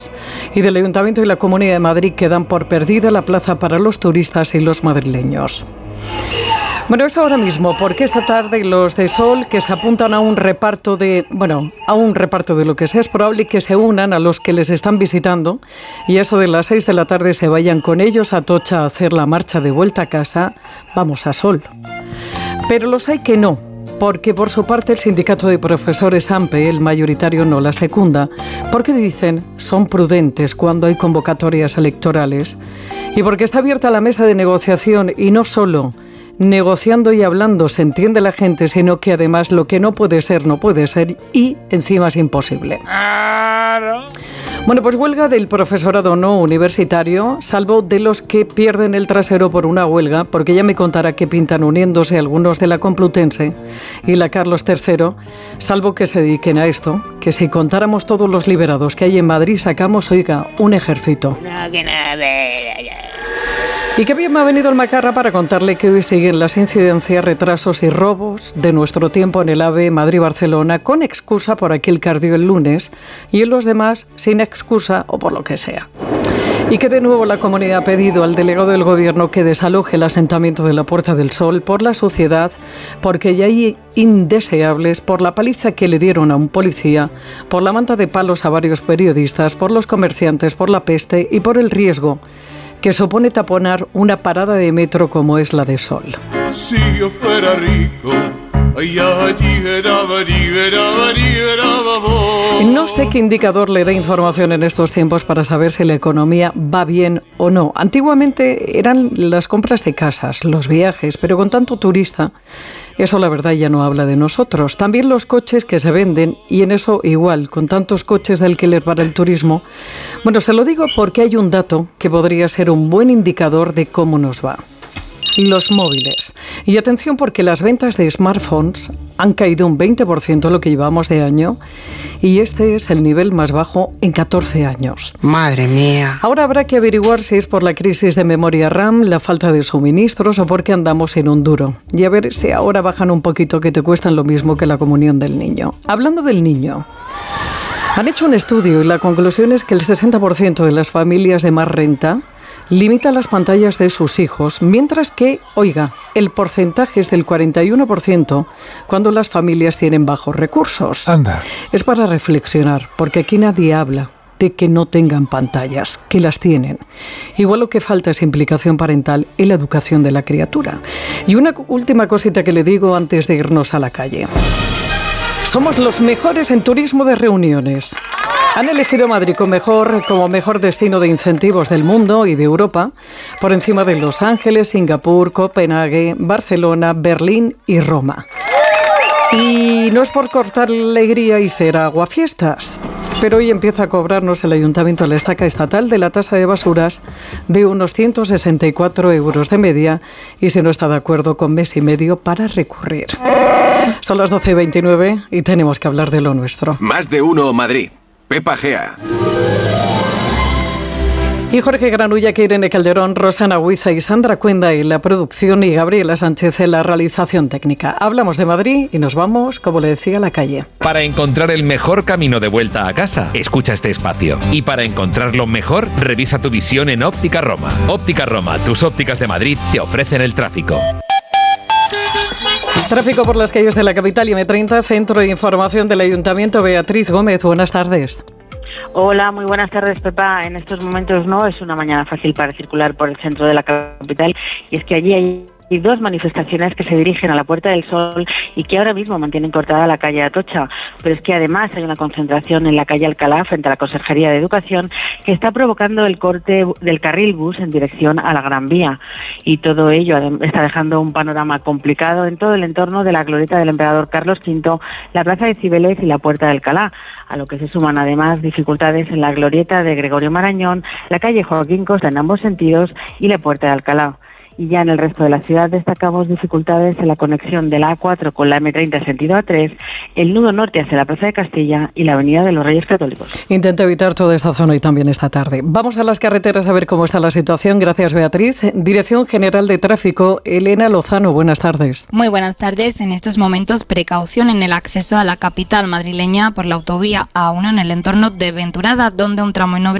Y del Ayuntamiento y la Comunidad de Madrid que dan por perdida la plaza para los turistas y los madrileños. Bueno, es ahora mismo, porque esta tarde los de Sol, que se apuntan a un reparto de lo que sea, es probable que se unan a los que les están visitando y eso de las 6 de la tarde se vayan con ellos a Atocha a hacer la marcha de vuelta a casa. Vamos a Sol. Pero los hay que no, porque por su parte el sindicato de profesores AMPE, el mayoritario, no la secunda, porque dicen son prudentes cuando hay convocatorias electorales y porque está abierta la mesa de negociación y no solo negociando y hablando se entiende la gente, sino que además lo que no puede ser y encima es imposible. Bueno, pues huelga del profesorado no universitario, salvo de los que pierden el trasero por una huelga, porque ya me contará que pintan uniéndose algunos de la Complutense y la Carlos III, salvo que se dediquen a esto, que si contáramos todos los liberados que hay en Madrid, sacamos, oiga, un ejército. Y qué bien me ha venido el Macarra para contarle que hoy siguen las incidencias, retrasos y robos de nuestro tiempo en el AVE Madrid-Barcelona, con excusa por aquel que ardió el lunes y en los demás sin excusa o por lo que sea. Y que de nuevo la comunidad ha pedido al delegado del Gobierno que desaloje el asentamiento de la Puerta del Sol por la suciedad, porque ya hay indeseables, por la paliza que le dieron a un policía, por la manta de palos a varios periodistas, por los comerciantes, por la peste y por el riesgo que supone taponar una parada de metro como es la de Sol. Si yo fuera rico, no sé qué indicador le da información en estos tiempos para saber si la economía va bien o no. Antiguamente eran las compras de casas, los viajes, pero con tanto turista, eso la verdad ya no habla de nosotros. También los coches que se venden, y en eso igual, con tantos coches de alquiler para el turismo. Bueno, se lo digo porque hay un dato que podría ser un buen indicador de cómo nos va. Los móviles. Y atención porque las ventas de smartphones han caído un 20% lo que llevamos de año y este es el nivel más bajo en 14 años. Madre mía. Ahora habrá que averiguar si es por la crisis de memoria RAM, la falta de suministros o porque andamos en un duro. Y a ver si ahora bajan un poquito que te cuestan lo mismo que la comunión del niño. Hablando del niño, han hecho un estudio y la conclusión es que el 60% de las familias de más renta limita las pantallas de sus hijos, mientras que, oiga, el porcentaje es del 41% cuando las familias tienen bajos recursos. Anda. Es para reflexionar, porque aquí nadie habla de que no tengan pantallas, que las tienen. Igual lo que falta es implicación parental en la educación de la criatura. Y una última cosita que le digo antes de irnos a la calle. Somos los mejores en turismo de reuniones. Han elegido Madrid como mejor destino de incentivos del mundo y de Europa, por encima de Los Ángeles, Singapur, Copenhague, Barcelona, Berlín y Roma. Y no es por cortar la alegría y ser aguafiestas, pero hoy empieza a cobrarnos el Ayuntamiento la estaca estatal de la tasa de basuras de unos 164 euros de media y si no está de acuerdo con mes y medio para recurrir. Son las 12:29 y tenemos que hablar de lo nuestro. Más de uno Madrid. Pepa Gea. Y Jorge Granulla, que Irene Calderón, Rosana Huiza y Sandra Cuenda en la producción y Gabriela Sánchez en la realización técnica. Hablamos de Madrid y nos vamos, como le decía, a la calle. Para encontrar el mejor camino de vuelta a casa, escucha este espacio. Y para encontrarlo mejor, revisa tu visión en Óptica Roma. Óptica Roma, tus ópticas de Madrid te ofrecen el tráfico. Tráfico por las calles de la capital y M30, Centro de Información del Ayuntamiento. Beatriz Gómez, buenas tardes. Hola, muy buenas tardes, Pepa. En estos momentos no es una mañana fácil para circular por el centro de la capital y es que allí hay dos manifestaciones que se dirigen a la Puerta del Sol y que ahora mismo mantienen cortada la calle Atocha, pero es que además hay una concentración en la calle Alcalá frente a la Consejería de Educación que está provocando el corte del carril bus en dirección a la Gran Vía y todo ello está dejando un panorama complicado en todo el entorno de la glorieta del Emperador Carlos V, la Plaza de Cibeles y la Puerta de Alcalá, a lo que se suman además dificultades en la glorieta de Gregorio Marañón, la calle Joaquín Costa en ambos sentidos y la Puerta de Alcalá. Y ya en el resto de la ciudad destacamos dificultades en la conexión de la A4 con la M30 sentido A3, el nudo norte hacia la Plaza de Castilla y la Avenida de los Reyes Católicos. Intento evitar toda esta zona y también esta tarde. Vamos a las carreteras a ver cómo está la situación. Gracias, Beatriz. Dirección General de Tráfico, Elena Lozano, buenas tardes. Muy buenas tardes. En estos momentos, precaución en el acceso a la capital madrileña por la autovía A1 en el entorno de Venturada, donde un tramo en obra